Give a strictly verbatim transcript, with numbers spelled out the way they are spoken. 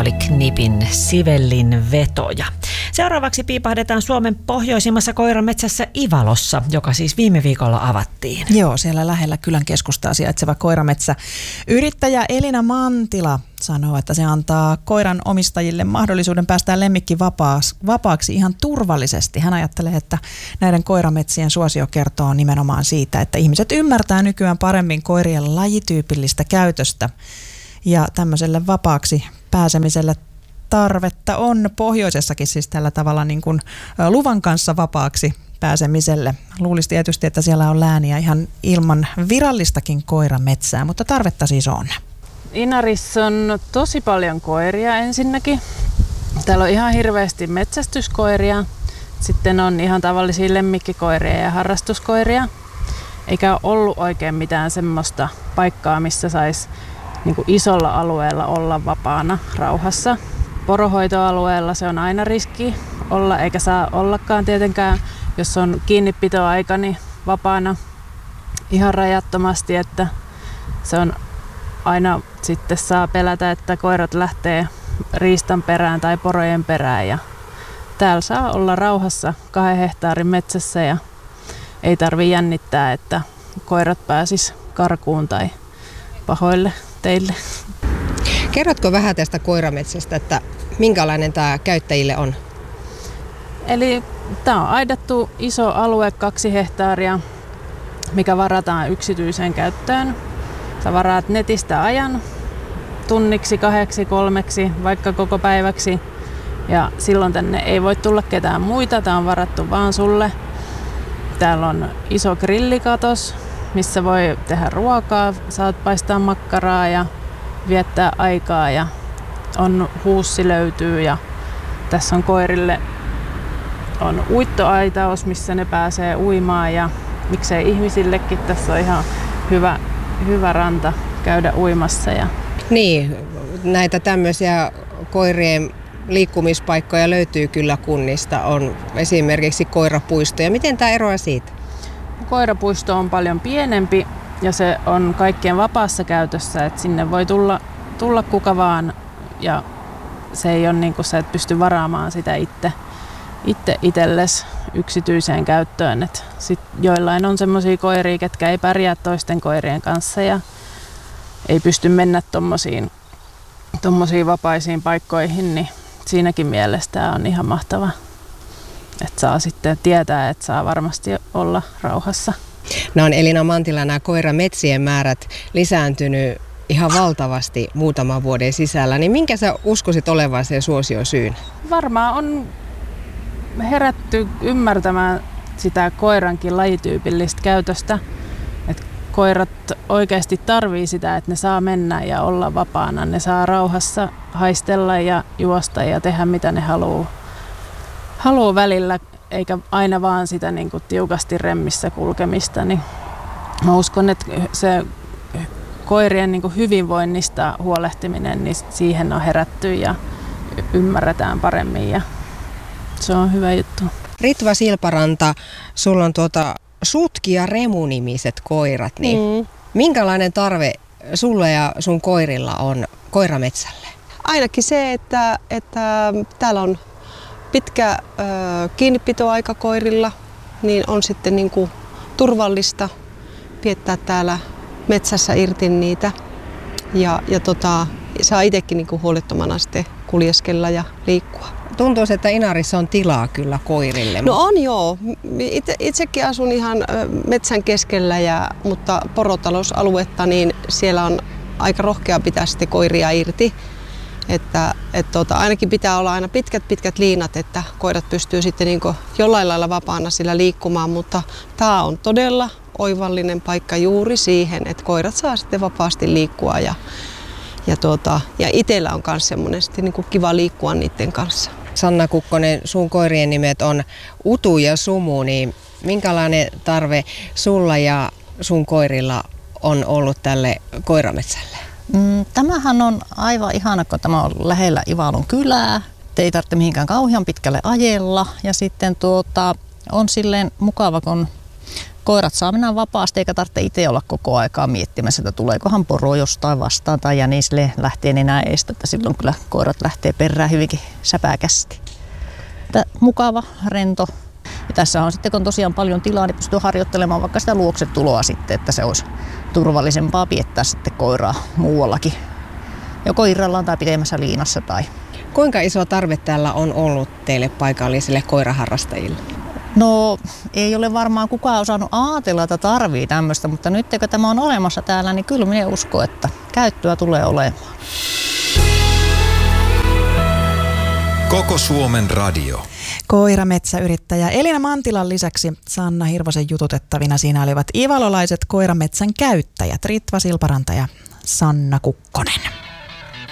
Nordic Nipin Sivellin vetoja. Seuraavaksi piipahdetaan Suomen pohjoisimmassa koirametsässä Ivalossa, joka siis viime viikolla avattiin. Joo, siellä lähellä kylän keskustaa sijaitseva koirametsä. Yrittäjä Elina Mantila sanoo, että se antaa koiran omistajille mahdollisuuden päästää lemmikki vapaaksi ihan turvallisesti. Hän ajattelee, että näiden koirametsien suosio kertoo nimenomaan siitä, että ihmiset ymmärtää nykyään paremmin koirien lajityypillistä käytöstä. Ja tämmöiselle vapaaksi pääsemiselle tarvetta on pohjoisessakin siis tällä tavalla niin kuin luvan kanssa vapaaksi pääsemiselle. Luulisi tietysti, että siellä on lääniä ihan ilman virallistakin koirametsää, mutta tarvetta siis on. Inarissa on tosi paljon koiria ensinnäkin. Täällä on ihan hirveästi metsästyskoiria. Sitten on ihan tavallisia lemmikkikoiria ja harrastuskoiria. Eikä ole ollut oikein mitään semmoista paikkaa, missä saisi niin kuin isolla alueella olla vapaana rauhassa. Porohoitoalueella se on aina riski olla, eikä saa ollakaan tietenkään, jos on kiinnipitoaika, niin vapaana ihan rajattomasti, että se on aina sitten saa pelätä, että koirat lähtee riistan perään tai porojen perään. Ja täällä saa olla rauhassa kahden hehtaarin metsässä ja ei tarvitse jännittää, että koirat pääsis karkuun tai pahoille teille. Kerrotko vähän tästä koirametsästä, että minkälainen tämä käyttäjille on? Eli tämä on aidattu iso alue, kaksi hehtaaria, mikä varataan yksityiseen käyttöön. Sä varaat netistä ajan tunniksi, kahdeksi, kolmeksi, vaikka koko päiväksi. Ja silloin tänne ei voi tulla ketään muita, tämä on varattu vaan sulle. Täällä on iso grillikatos, missä voi tehdä ruokaa, saat paistaa makkaraa ja viettää aikaa. Ja on huussi löytyy ja tässä on koirille on uittoaitaus, missä ne pääsee uimaan ja miksei ihmisillekin. Tässä on ihan hyvä, hyvä ranta käydä uimassa. Ja niin, näitä tämmöisiä koirien liikkumispaikkoja löytyy kyllä kunnista. On esimerkiksi koirapuistoja. Miten tämä eroaa siitä? Koirapuisto on paljon pienempi ja se on kaikkien vapaassa käytössä, että sinne voi tulla, tulla kuka vaan ja se ei ole niin kuin sä et pysty varaamaan sitä itse, itse itsellesi yksityiseen käyttöön. Et sit joillain on semmoisia koiria, ketkä ei pärjää toisten koirien kanssa ja ei pysty mennä tommosiin, tommosiin vapaisiin paikkoihin, niin siinäkin mielessä tämä on ihan mahtava. Että saa sitten tietää, että saa varmasti olla rauhassa. No on Elina Mantila, nämä koirametsien määrät lisääntynyt ihan valtavasti muutaman vuoden sisällä. Niin minkä sä uskoisit olevan sen suosiosyyn? Varmaan on herätty ymmärtämään sitä koirankin lajityypillistä käytöstä. Että koirat oikeasti tarvii sitä, että ne saa mennä ja olla vapaana. Ne saa rauhassa haistella ja juosta ja tehdä mitä ne haluaa. Haluaa välillä, eikä aina vaan sitä niin kuin tiukasti remmissä kulkemista, niin mä uskon, että se koirien niin kuin hyvinvoinnista huolehtiminen, niin siihen on herätty ja ymmärretään paremmin ja se on hyvä juttu. Ritva Silparanta, sulla on tuota Sutki ja Remu-nimiset koirat, niin mm. minkälainen tarve sulla ja sun koirilla on koirametsälle? Ainakin se, että, että täällä on pitkä ö, kiinnipitoaika koirilla, niin on sitten niin kuin turvallista viettää täällä metsässä irti niitä. Ja, ja tota, saa itsekin niin kuin huolettomana sitten kuljeskella ja liikkua. Tuntuu, että Inarissa on tilaa kyllä koirille. No on joo. Itse, itsekin asun ihan metsän keskellä, ja, mutta porotalousaluetta, niin siellä on aika rohkea pitää sitten koiria irti. Että et tota, ainakin pitää olla aina pitkät pitkät liinat, että koirat pystyy sitten niin kuin jollain lailla vapaana sillä liikkumaan, mutta tämä on todella oivallinen paikka juuri siihen, että koirat saa sitten vapaasti liikkua ja, ja, tuota, ja itsellä on myös semmoinen niin kuin kiva liikkua niiden kanssa. Sanna Kukkonen, sun koirien nimet on Utu ja Sumu, niin minkälainen tarve sulla ja sun koirilla on ollut tälle koirametsälle? Tämähän on aivan ihana, kun tämä on lähellä Ivalon kylää. Te ei tarvitse mihinkään kauhean pitkälle ajella. Ja sitten tuota, on silleen mukava, kun koirat saa mennä vapaasti eikä tarvitse itse olla koko aikaa miettimässä, että tuleekohan poro jostain vastaan tai jänis lähtee enää eestä, että silloin kyllä koirat lähtee perään hyvinkin säpäkästi. Että mukava, rento. Ja tässä on sitten, kun tosiaan paljon tilaa, niin pystyy harjoittelemaan vaikka sitä luoksetuloa sitten, että se olisi turvallisempaa piettää sitten koiraa muuallakin. Joko irrallaan tai pidemmässä liinassa. Tai. Kuinka iso tarve täällä on ollut teille paikallisille koiraharrastajille? No ei ole varmaan kukaan osannut ajatella, että tarvii tämmöistä, mutta nyt kun tämä on olemassa täällä, niin kyllä minä uskon, että käyttöä tulee olemaan. Koko Suomen radio. Koirametsäyrittäjä Elina Mantilan lisäksi Sanna Hirvosen jututettavina siinä olivat ivalolaiset koirametsän käyttäjät Ritva Silparanta ja Sanna Kukkonen.